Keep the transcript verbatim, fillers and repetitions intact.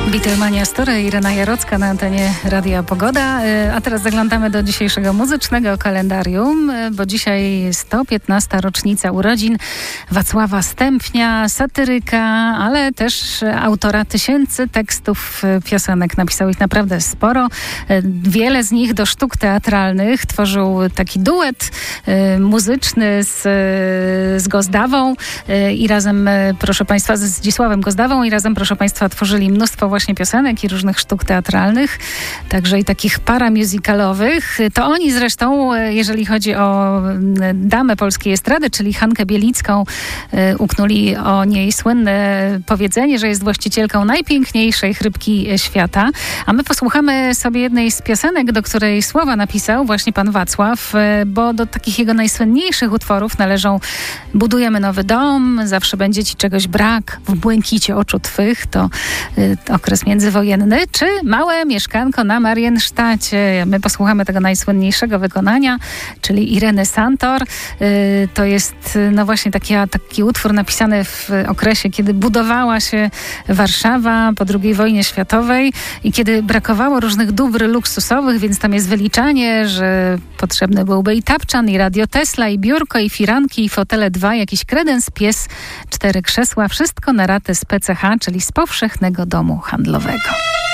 Beatlemania Story, Irena Jarocka na antenie Radia Pogoda. A teraz zaglądamy do dzisiejszego muzycznego kalendarium, bo dzisiaj sto piętnasta rocznica urodzin Wacława Stępnia, satyryka, ale też autora tysięcy tekstów piosenek. Napisał ich naprawdę sporo. Wiele z nich do sztuk teatralnych. Tworzył taki duet muzyczny z, z Gozdawą i razem, proszę Państwa, z Zdzisławem Gozdawą i razem, proszę Państwa, tworzyli mnóstwo właśnie piosenek i różnych sztuk teatralnych, także i takich paramusicalowych. To oni zresztą, jeżeli chodzi o damę polskiej estrady, czyli Hankę Bielicką, uknuli o niej słynne powiedzenie, że jest właścicielką najpiękniejszej chrypki świata. A my posłuchamy sobie jednej z piosenek, do której słowa napisał właśnie pan Wacław, bo do takich jego najsłynniejszych utworów należą Budujemy nowy dom, Zawsze będzie ci czegoś brak, W błękicie oczu twych, to okres międzywojenny, czy Małe mieszkanko na Mariensztacie. My posłuchamy tego najsłynniejszego wykonania, czyli Ireny Santor. To jest no właśnie taki, taki utwór napisany w okresie, kiedy budowała się Warszawa po drugiej wojnie światowej i kiedy brakowało różnych dóbr luksusowych, więc tam jest wyliczanie, że potrzebny byłby i tapczan, i radio Tesla, i biurko, i firanki, i fotele dwa, jakiś kredens, pies, cztery krzesła, wszystko na ratę z P C H, czyli z powszechnego domu handlowego.